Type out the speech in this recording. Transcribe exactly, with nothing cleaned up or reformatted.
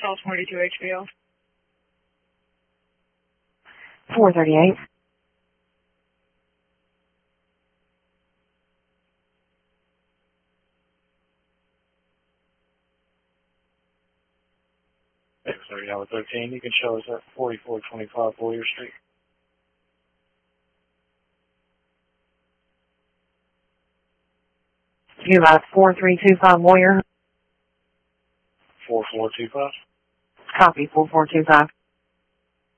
call forty-two H B O. four thirty-eight. thirty hour thirteen, you can show us at forty-four twenty-five Boyer Street. You about four three two five Warrior? four four two five. Copy, four four two five.